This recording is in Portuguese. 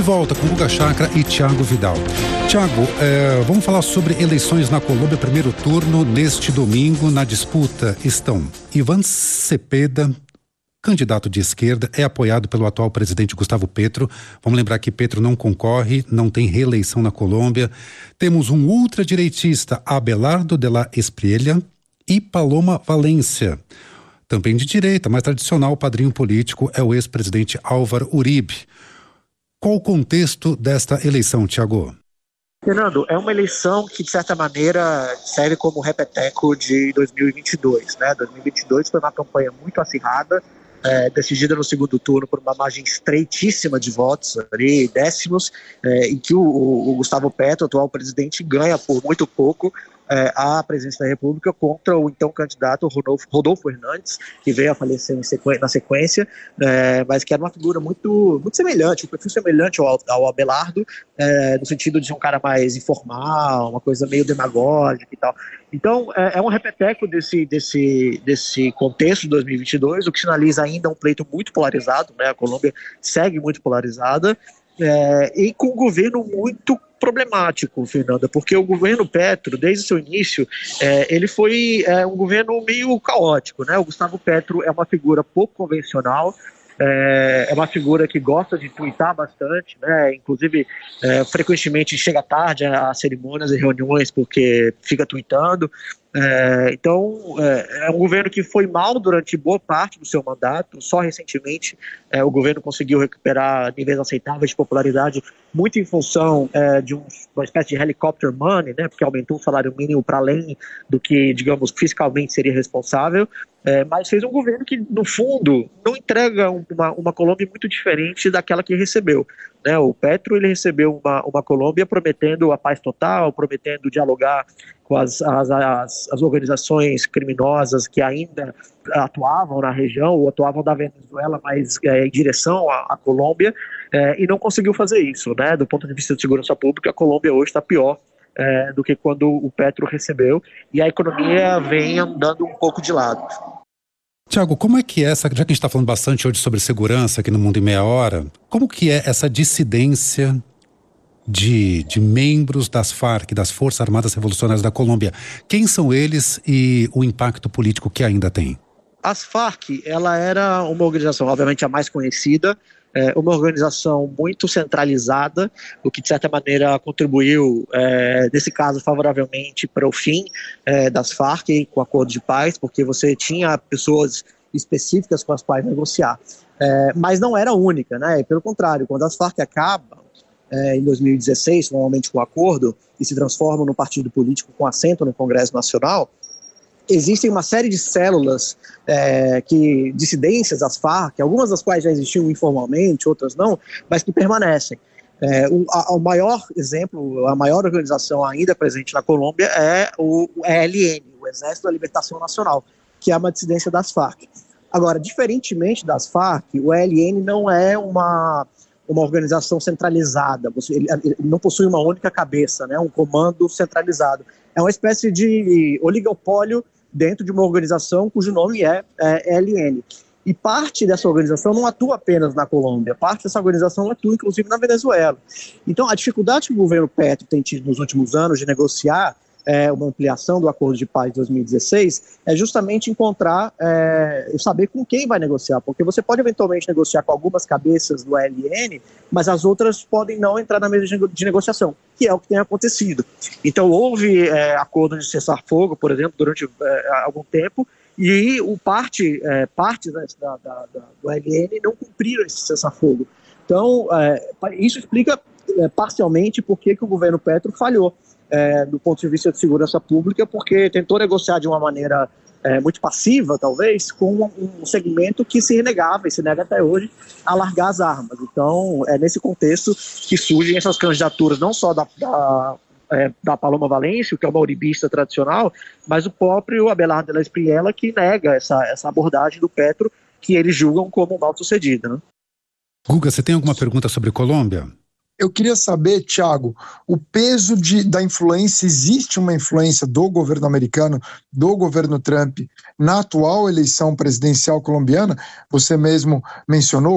volta com Guga Chakra e Thiago Vidal. Thiago, vamos falar sobre eleições na Colômbia, primeiro turno, neste domingo. Na disputa estão Iván Cepeda, candidato de esquerda, é apoiado pelo atual presidente Gustavo Petro. Vamos lembrar que Petro não concorre, não tem reeleição na Colômbia. Temos um ultradireitista, Abelardo de la Espriella, e Paloma Valencia. Também de direita, mais tradicional, o padrinho político é o ex-presidente Álvaro Uribe. Qual o contexto desta eleição, Thiago? Fernando, é uma eleição que, de certa maneira, serve como repeteco de 2022, né? 2022 foi uma campanha muito acirrada, decidida no segundo turno por uma margem estreitíssima de votos, ali, décimos, em que o Gustavo Petro, atual presidente, ganha por muito pouco a presidência da República contra o então candidato Rodolfo Hernandes, que veio a falecer na sequência, mas que era uma figura muito semelhante, um perfil semelhante ao Abelardo, no sentido de ser um cara mais informal, uma coisa meio demagógica e tal. Então, é um repeteco desse contexto de 2022, o que sinaliza ainda um pleito muito polarizado, né? A Colômbia segue muito polarizada, e com um governo muito problemático, Fernanda, porque o governo Petro, desde o seu início, ele foi um governo meio caótico, né? O Gustavo Petro é uma figura pouco convencional, é uma figura que gosta de tuitar bastante, né? Inclusive, frequentemente chega tarde a cerimônias e reuniões porque fica tuitando. Então, é um governo que foi mal durante boa parte do seu mandato. Só recentemente o governo conseguiu recuperar níveis aceitáveis de popularidade, muito em função de uma espécie de helicopter money, né, porque aumentou o salário mínimo para além do que, digamos, fiscalmente seria responsável, mas fez um governo que, no fundo, não entrega uma Colômbia muito diferente daquela que recebeu, né? O Petro, ele recebeu uma Colômbia prometendo a paz total, prometendo dialogar com as organizações criminosas que ainda atuavam na região, ou atuavam da Venezuela, mas em direção à Colômbia, e não conseguiu fazer isso, né? Do ponto de vista de segurança pública, a Colômbia hoje está pior do que quando o Petro recebeu, e a economia vem andando um pouco de lado. Thiago, como é que já que a gente está falando bastante hoje sobre segurança aqui no Mundo em Meia Hora, como que é essa dissidência de membros das Farc, das Forças Armadas Revolucionárias da Colômbia? Quem são eles e o impacto político que ainda tem? As Farc, ela era uma organização, obviamente a mais conhecida, uma organização muito centralizada, o que de certa maneira contribuiu, nesse caso, favoravelmente para o fim das Farc, com o acordo de paz, porque você tinha pessoas específicas com as quais negociar. Mas não era a única, né? Pelo contrário, quando as Farc acabam, em 2016, normalmente com acordo, e se transformam num partido político com assento no Congresso Nacional, existem uma série de células dissidências das Farc, algumas das quais já existiam informalmente, outras não, mas que permanecem. O maior exemplo, a maior organização ainda presente na Colômbia é o ELN, o Exército da Libertação Nacional, que é uma dissidência das Farc. Agora, diferentemente das Farc, o ELN não é uma organização centralizada, ele não possui uma única cabeça, né, um comando centralizado. É uma espécie de oligopólio dentro de uma organização cujo nome é ELN. E parte dessa organização não atua apenas na Colômbia, parte dessa organização atua inclusive na Venezuela. Então, a dificuldade que o governo Petro tem tido nos últimos anos de negociar uma ampliação do Acordo de Paz de 2016 é justamente saber com quem vai negociar, porque você pode eventualmente negociar com algumas cabeças do ELN, mas as outras podem não entrar na mesa de negociação, que é o que tem acontecido. Então houve acordo de cessar-fogo, por exemplo, durante algum tempo, e parte do ELN não cumpriram esse cessar-fogo. Então isso explica parcialmente por que o governo Petro falhou do ponto de vista de segurança pública, porque tentou negociar de uma maneira muito passiva, talvez, com um segmento que se renegava e se nega até hoje a largar as armas. Então, é nesse contexto que surgem essas candidaturas, não só da Paloma Valencia, que é uma uribista tradicional, mas o próprio Abelardo de la Espriella, que nega essa abordagem do Petro, que eles julgam como mal sucedida, né? Guga, você tem alguma pergunta sobre Colômbia? Eu queria saber, Thiago, o peso da influência, existe uma influência do governo americano, do governo Trump, na atual eleição presidencial colombiana? Você mesmo mencionou